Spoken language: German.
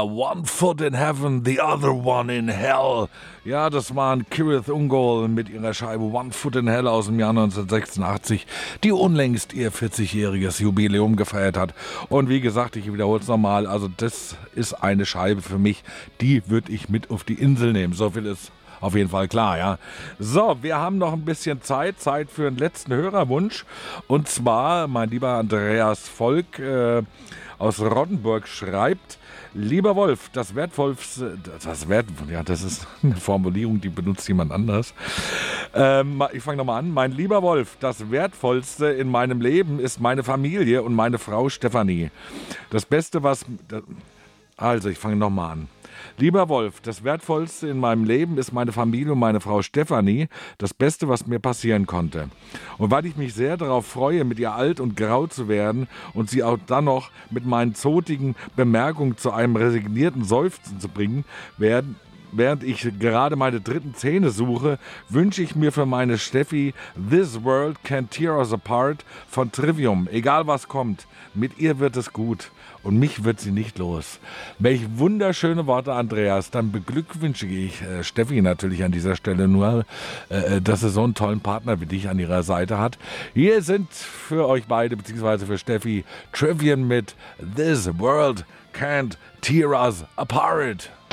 One Foot in Heaven, the Other One in Hell. Ja, das waren Kirith Ungol mit ihrer Scheibe One Foot in Hell aus dem Jahr 1986, die unlängst ihr 40-jähriges Jubiläum gefeiert hat. Und wie gesagt, ich wiederhole es nochmal, also das ist eine Scheibe für mich, die würde ich mit auf die Insel nehmen. So viel ist auf jeden Fall klar, ja. So, wir haben noch ein bisschen Zeit für den letzten Hörerwunsch. Und zwar, mein lieber Andreas Volk aus Rottenburg schreibt: Lieber Wolf, das ist eine Formulierung, die benutzt jemand anders. Ich fange nochmal an. Mein lieber Wolf, das Wertvollste in meinem Leben ist meine Familie und meine Frau Stefanie. Ich fange nochmal an. Lieber Wolf, das Wertvollste in meinem Leben ist meine Familie und meine Frau Stefanie, das Beste, was mir passieren konnte. Und weil ich mich sehr darauf freue, mit ihr alt und grau zu werden und sie auch dann noch mit meinen zotigen Bemerkungen zu einem resignierten Seufzen zu bringen, während ich gerade meine dritten Zähne suche, wünsche ich mir für meine Steffi This World Can't Tear Us Apart von Trivium. Egal was kommt, mit ihr wird es gut. Und mich wird sie nicht los. Welch wunderschöne Worte, Andreas. Dann beglückwünsche ich Steffi natürlich an dieser Stelle nur, dass sie so einen tollen Partner wie dich an ihrer Seite hat. Hier sind für euch beide, beziehungsweise für Steffi, Trivium mit This World Can't Tear Us Apart.